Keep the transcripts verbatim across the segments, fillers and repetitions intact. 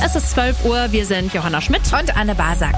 Es ist zwölf Uhr, wir sind Johanna Schmidt und Anne Basak.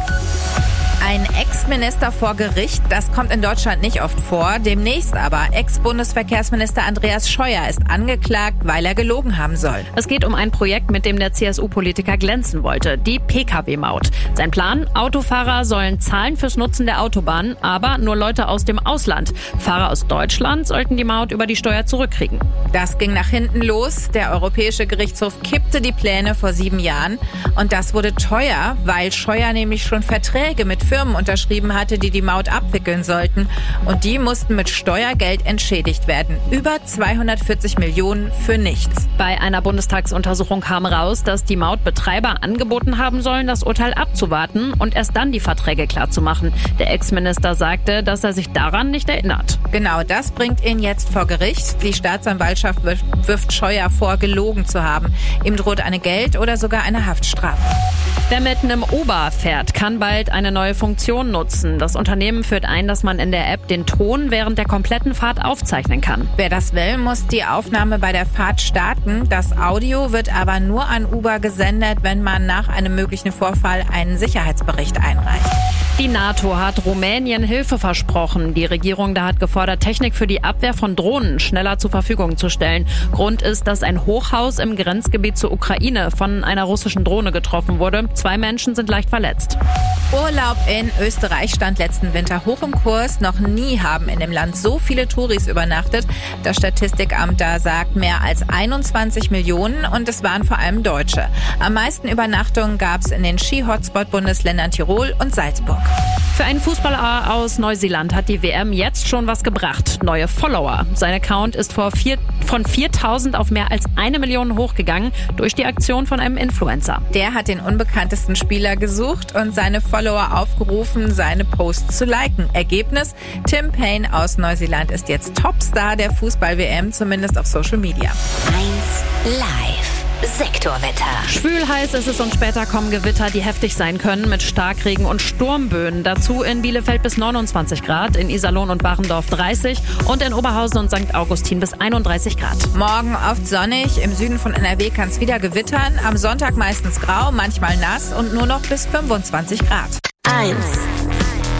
Ein Ex-Minister vor Gericht, das kommt in Deutschland nicht oft vor. Demnächst aber Ex-Bundesverkehrsminister Andreas Scheuer ist angeklagt, weil er gelogen haben soll. Es geht um ein Projekt, mit dem der C S U-Politiker glänzen wollte, die P K W-Maut. Sein Plan, Autofahrer sollen zahlen fürs Nutzen der Autobahn, aber nur Leute aus dem Ausland. Fahrer aus Deutschland sollten die Maut über die Steuer zurückkriegen. Das ging nach hinten los. Der Europäische Gerichtshof kippte die Pläne vor sieben Jahren. Und das wurde teuer, weil Scheuer nämlich schon Verträge mit Firmen unterschrieben hatte, die die Maut abwickeln sollten. Und die mussten mit Steuergeld entschädigt werden. Über zweihundertvierzig Millionen für nichts. Bei einer Bundestagsuntersuchung kam raus, dass die Mautbetreiber angeboten haben sollen, das Urteil abzuwarten und erst dann die Verträge klarzumachen. Der Ex-Minister sagte, dass er sich daran nicht erinnert. Genau, das bringt ihn jetzt vor Gericht. Die Staatsanwaltschaft wirft Scheuer vor, gelogen zu haben. Ihm droht eine Geld- oder sogar eine Haftstrafe. Wer mit einem Uber fährt, kann bald eine neue Funktion nutzen. Das Unternehmen führt ein, dass man in der App den Ton während der kompletten Fahrt aufzeichnen kann. Wer das will, muss die Aufnahme bei der Fahrt starten. Das Audio wird aber nur an Uber gesendet, wenn man nach einem möglichen Vorfall einen Sicherheitsbericht einreicht. Die NATO hat Rumänien Hilfe versprochen. Die Regierung da hat gefordert, Technik für die Abwehr von Drohnen schneller zur Verfügung zu stellen. Grund ist, dass ein Hochhaus im Grenzgebiet zur Ukraine von einer russischen Drohne getroffen wurde. Zwei Menschen sind leicht verletzt. Urlaub in Österreich stand letzten Winter hoch im Kurs. Noch nie haben in dem Land so viele Touris übernachtet. Das Statistikamt da sagt mehr als einundzwanzig Millionen und es waren vor allem Deutsche. Am meisten Übernachtungen gab es in den Ski-Hotspot-Bundesländern Tirol und Salzburg. Für einen Fußballer aus Neuseeland hat die W M jetzt schon was gebracht. Neue Follower. Sein Account ist vor vier, von viertausend auf mehr als eine Million hochgegangen durch die Aktion von einem Influencer. Der hat den unbekanntesten Spieler gesucht und seine Follower aufgerufen, seine Posts zu liken. Ergebnis: Tim Payne aus Neuseeland ist jetzt Topstar der Fußball-W M, zumindest auf Social Media. eins Live. Sektorwetter. Schwül heiß ist es und später kommen Gewitter, die heftig sein können mit Starkregen und Sturmböen. Dazu in Bielefeld bis neunundzwanzig Grad, in Iserlohn und Barendorf dreißig und in Oberhausen und Sankt Augustin bis einunddreißig Grad. Morgen oft sonnig, im Süden von N R W kann es wieder gewittern. Am Sonntag meistens grau, manchmal nass und nur noch bis fünfundzwanzig Grad. eins